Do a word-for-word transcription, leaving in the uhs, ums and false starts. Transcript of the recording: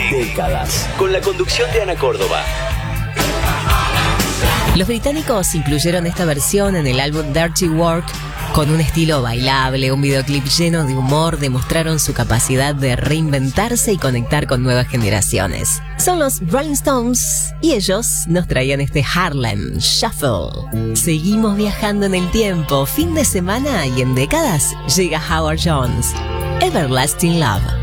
Décadas, con la conducción de Ana Córdoba. Los británicos incluyeron esta versión en el álbum Dirty Work con un estilo bailable, un videoclip lleno de humor. Demostraron su capacidad de reinventarse y conectar con nuevas generaciones. Son los Rolling Stones y ellos nos traían este Harlem Shuffle. Seguimos viajando en el tiempo, fin de semana y en décadas llega Howard Jones, Everlasting Love.